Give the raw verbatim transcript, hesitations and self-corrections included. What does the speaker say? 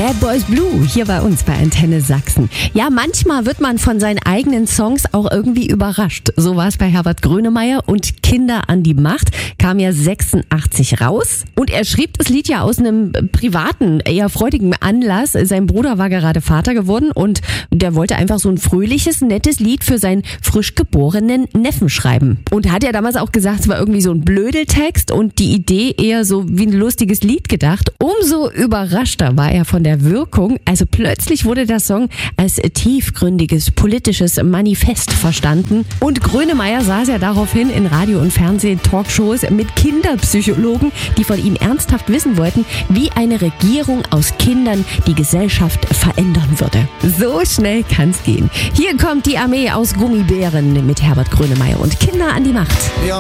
Bad Boys Blue, hier bei uns bei Antenne Sachsen. Ja, manchmal wird man von seinen eigenen Songs auch irgendwie überrascht. So war es bei Herbert Grönemeyer und Kinder an die Macht. Kam ja sechsundachtzig raus. Und er schrieb das Lied ja aus einem privaten, eher freudigen Anlass. Sein Bruder war gerade Vater geworden und der wollte einfach so ein fröhliches, nettes Lied für seinen frisch geborenen Neffen schreiben. Und hat ja damals auch gesagt, es war irgendwie so ein Blödeltext und die Idee eher so wie ein lustiges Lied gedacht. Umso überraschter war er von der Wirkung. Also plötzlich wurde der Song als tiefgründiges politisches Manifest verstanden. Und Grönemeyer saß ja daraufhin in Radio- und Fernseh-Talkshows mit Kinderpsychologen, die von ihm ernsthaft wissen wollten, wie eine Regierung aus Kindern die Gesellschaft verändern würde. So schnell kann's gehen. Hier kommt die Armee aus Gummibären mit Herbert Grönemeyer und Kinder an die Macht. Ja.